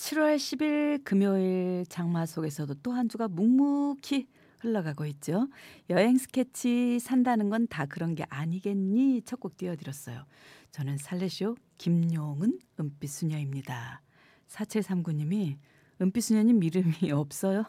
7월 10일 금요일 장마 속에서도 또 한 주가 묵묵히 흘러가고 있죠. 여행 스케치 산다는 건 다 그런 게 아니겠니? 첫 곡 띄워드렸어요. 저는 살레시오 김용은 은빛수녀입니다. 4739님이 은빛수녀님 이름이 없어요?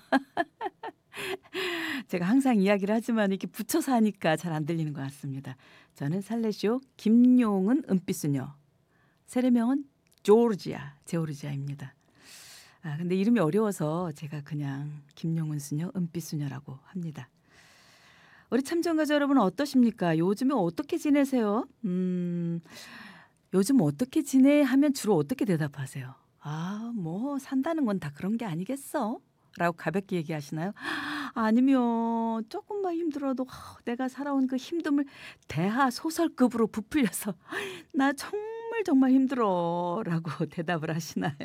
제가 항상 이야기를 하지만 이렇게 붙여서 하니까 잘 안 들리는 것 같습니다. 저는 살레시오 김용은 은빛수녀. 세례명은 제오르지아입니다. 근데 이름이 어려워서 제가 그냥 김용은 수녀, 은빛 수녀라고 합니다. 우리 참전가자 여러분 어떠십니까? 요즘에 어떻게 지내세요? 요즘 어떻게 지내? 하면 주로 어떻게 대답하세요? 뭐 산다는 건 다 그런 게 아니겠어? 라고 가볍게 얘기하시나요? 아니면 조금만 힘들어도 내가 살아온 그 힘듦을 대하 소설급으로 부풀려서 나 정말 힘들어 라고 대답을 하시나요?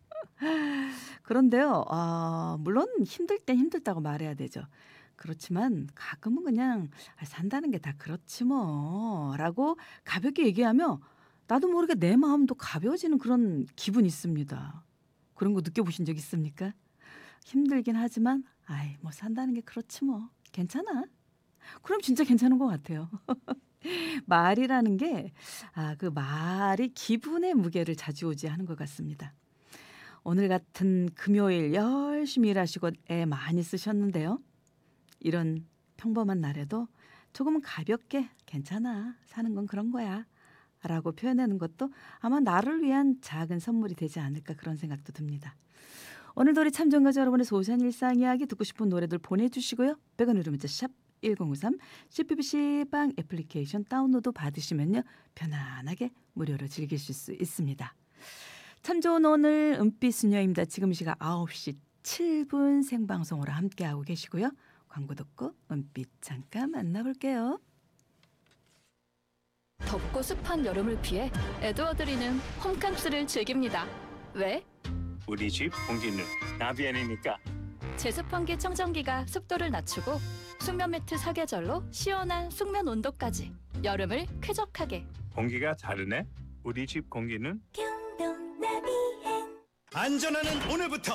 그런데요, 물론 힘들 땐 힘들다고 말해야 되죠. 그렇지만 가끔은 그냥 산다는 게 다 그렇지 뭐 라고 가볍게 얘기하며 나도 모르게 내 마음도 가벼워지는 그런 기분이 있습니다. 그런 거 느껴보신 적 있습니까? 힘들긴 하지만 뭐 산다는 게 그렇지 뭐 괜찮아. 그럼 진짜 괜찮은 것 같아요. 말이라는 게 그 말이 기분의 무게를 좌지우지하는 것 같습니다. 오늘 같은 금요일 열심히 일하시고 애 많이 쓰셨는데요. 이런 평범한 날에도 조금은 가볍게 괜찮아 사는 건 그런 거야 라고 표현하는 것도 아마 나를 위한 작은 선물이 되지 않을까 그런 생각도 듭니다. 오늘도 우리 참전가자 여러분의 소소한 일상 이야기 듣고 싶은 노래들 보내주시고요. 100원 유료 문자 샵 1053 CPBC 빵 애플리케이션 다운로드 받으시면요. 편안하게 무료로 즐기실 수 있습니다. 참 좋은 오늘 은빛수녀입니다. 지금 시각 9시 7분 생방송으로 함께하고 계시고요. 광고 듣고 은빛 잠깐 만나볼게요. 덥고 습한 여름을 피해 에드워드리는 홈캉스를 즐깁니다. 왜? 우리 집 공기는 나비안이니까. 제습환기 청정기가 습도를 낮추고 숙면 매트 사계절로 시원한 숙면 온도까지 여름을 쾌적하게. 공기가 다르네. 우리 집 공기는 안전하는 오늘부터